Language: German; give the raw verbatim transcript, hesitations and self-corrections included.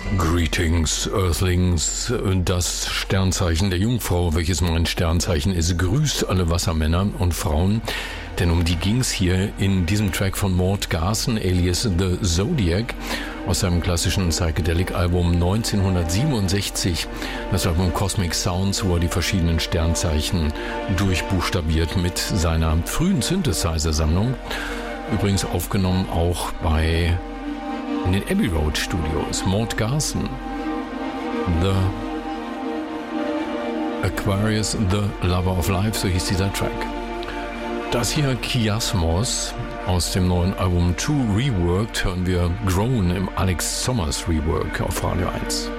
Greetings, Earthlings, das Sternzeichen der Jungfrau, welches mein Sternzeichen ist, grüßt alle Wassermänner und Frauen, denn um die ging's hier in diesem Track von Mort Garson, alias The Zodiac, aus seinem klassischen Psychedelic-Album neunzehnhundertsiebenundsechzig, das Album Cosmic Sounds, wo er die verschiedenen Sternzeichen durchbuchstabiert mit seiner frühen Synthesizer-Sammlung, übrigens aufgenommen auch bei in den Abbey Road Studios. Mort Garson, The Aquarius, The Lover of Life, so hieß dieser Track. Das hier Kiasmos aus dem neuen Album Two Reworked, hören wir Grown im Alex Sommers Rework auf Radio eins.